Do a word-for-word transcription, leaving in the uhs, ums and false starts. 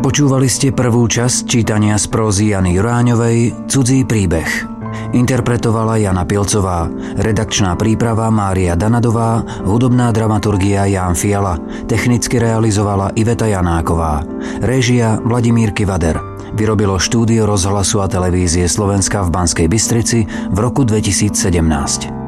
Počúvali ste prvú časť čítania z prózy Jany Juráňovej Cudzí príbeh. Interpretovala Jana Pilcová, redakčná príprava Mária Danadová, hudobná dramaturgia Ján Fiala, technicky realizovala Iveta Janáková, réžia Vladimír Kivader. Vyrobilo štúdio Rozhlasu a televízie Slovenska v Banskej Bystrici v roku dvetisícsedemnásť.